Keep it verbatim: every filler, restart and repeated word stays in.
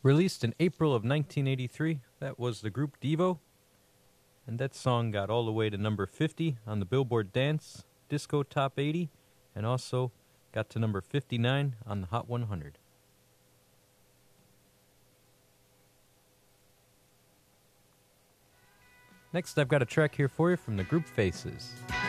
Released in April of nineteen eighty-three, that was the group Devo, and that song got all the way to number fifty on the Billboard Dance Disco Top eighty, and also got to number fifty-nine on the Hot one hundred. Next, I've got a track here for you from the group Faces.